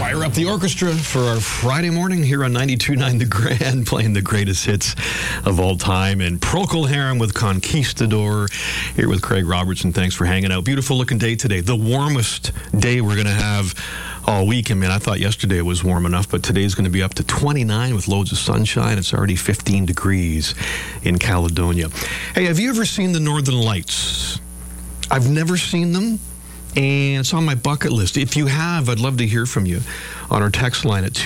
Fire up the orchestra for our Friday morning here on 92.9 The Grand, playing the greatest hits of all time. And Procol Harum with Conquistador here with Craig Robertson. Thanks for hanging out. Beautiful looking day today. The warmest day we're going to have all week. I mean, I thought yesterday was warm enough, but today's going to be up to 29 with loads of sunshine. It's already 15 degrees in Caledonia. Hey, have you ever seen the Northern Lights? I've never seen them, and it's on my bucket list. If you have, I'd love to hear from you on our text line at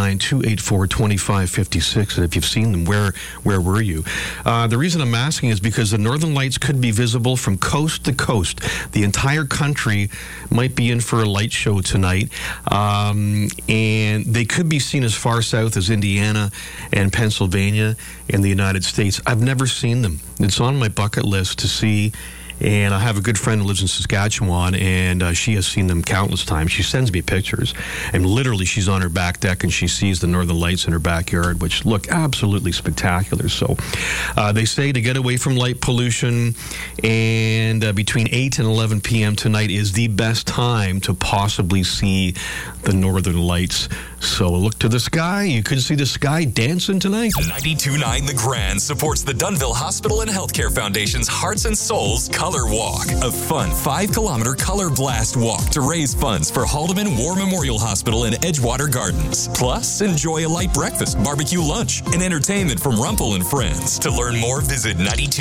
289-284-2556. And if you've seen them, where were you? The reason I'm asking is because the Northern Lights could be visible from coast to coast. The entire country might be in for a light show tonight. And they could be seen as far south as Indiana and Pennsylvania in the United States. I've never seen them. It's on my bucket list to see. And I have a good friend who lives in Saskatchewan, and she has seen them countless times. She sends me pictures, and literally she's on her back deck, and she sees the Northern Lights in her backyard, which look absolutely spectacular. So they say to get away from light pollution, and between 8 and 11 p.m. tonight is the best time to possibly see the Northern Lights. So look to the sky. You could see the sky dancing tonight. 92.9 The Grand supports the Dunnville Hospital and Healthcare Foundation's Hearts and Souls Color Walk, a fun 5-kilometer color blast walk to raise funds for Haldeman War Memorial Hospital and Edgewater Gardens. Plus, enjoy a light breakfast, barbecue lunch, and entertainment from Rumpel and Friends. To learn more, visit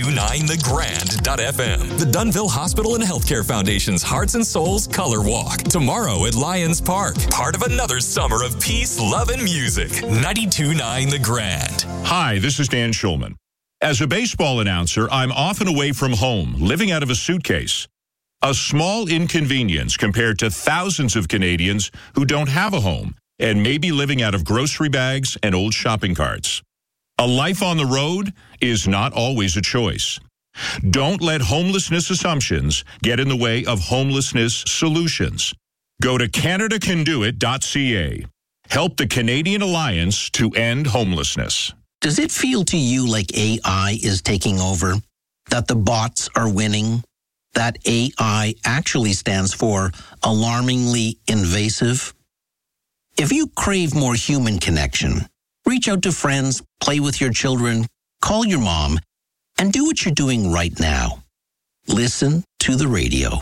929thegrand.fm. The Dunnville Hospital and Healthcare Foundation's Hearts and Souls Color Walk, tomorrow at Lions Park. Part of another summer of peace, love, and music. 92.9 The Grand. Hi, this is Dan Schulman. As a baseball announcer, I'm often away from home, living out of a suitcase. A small inconvenience compared to thousands of Canadians who don't have a home and may be living out of grocery bags and old shopping carts. A life on the road is not always a choice. Don't let homelessness assumptions get in the way of homelessness solutions. Go to CanadaCanDoIt.ca. Help the Canadian Alliance to end homelessness. Does it feel to you like AI is taking over? That the bots are winning? That AI actually stands for alarmingly invasive? If you crave more human connection, reach out to friends, play with your children, call your mom, and do what you're doing right now. Listen to the radio.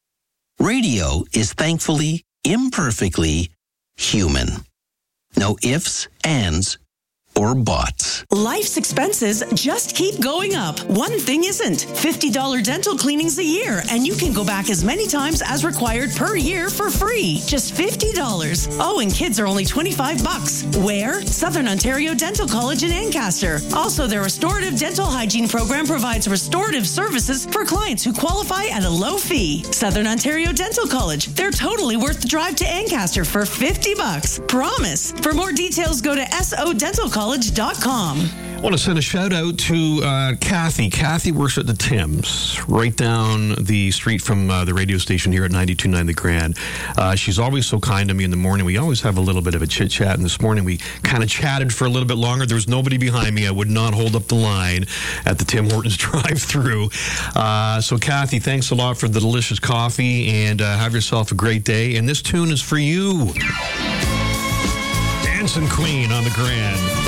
Radio is thankfully, imperfectly human. No ifs, ands, or bots. Life's expenses just keep going up. One thing isn't. $50 dental cleanings a year, and you can go back as many times as required per year for free. Just $50. Oh, and kids are only $25. Where? Southern Ontario Dental College in Ancaster. Also, their restorative dental hygiene program provides restorative services for clients who qualify at a low fee. Southern Ontario Dental College. They're totally worth the drive to Ancaster for $50. Promise. For more details, go to SODentalCollege.com. I want to send a shout out to Kathy. Kathy works at the Tims, right down the street from the radio station here at 92.9 The Grand. She's always so kind to me in the morning. We always have a little bit of a chit chat, and this morning we kind of chatted for a little bit longer. There was nobody behind me. I would not hold up the line at the Tim Hortons drive-thru. So Kathy, thanks a lot for the delicious coffee, and have yourself a great day. And this tune is for you. Dancing Queen on The Grand.